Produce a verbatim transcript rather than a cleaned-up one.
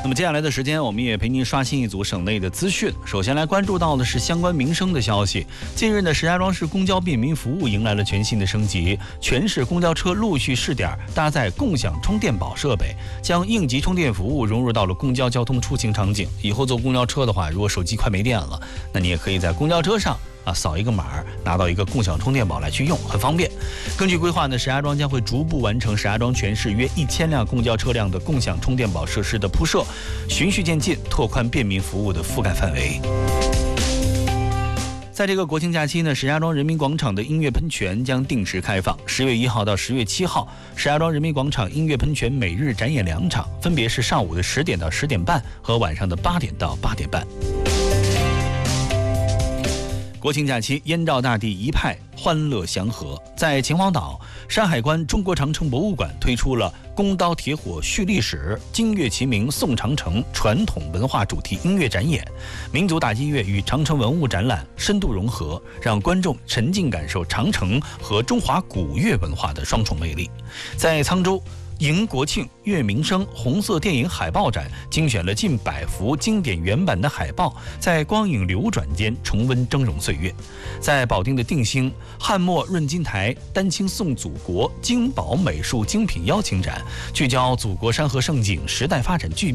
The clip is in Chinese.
那么接下来的时间，我们也陪您刷新一组省内的资讯。首先来关注到的是相关民生的消息。近日呢，石家庄市公交便民服务迎来了全新的升级，全市公交车陆续试点搭载共享充电宝设备，将应急充电服务融入到了公交交通出行场景。以后坐公交车的话，如果手机快没电了，那你也可以在公交车上啊，扫一个码，拿到一个共享充电宝来去用，很方便。根据规划呢，石家庄将会逐步完成石家庄全市约一千辆公交车辆的共享充电宝设施的铺设，循序渐进，拓宽便民服务的覆盖范围。在这个国庆假期呢，石家庄人民广场的音乐喷泉将定时开放。十月一号到十月七号，石家庄人民广场音乐喷泉每日展演两场，分别是上午的十点到十点半和晚上的八点到八点半。国庆假期，燕赵大地一派欢乐祥和。在秦皇岛山海关中国长城博物馆推出了弓刀铁火续历史、金乐齐鸣颂长城传统文化主题音乐展演，民族打击乐与长城文物展览深度融合，让观众沉浸感受长城和中华古乐文化的双重魅力。在沧州，迎国庆乐民生红色电影海报展精选了近百幅经典原版的海报，在光影流转间重温峥嵘岁月。在保定的定兴汉末润金台丹青颂祖国精宝美术精品邀请展，聚焦祖国山河盛景、时代发展巨变。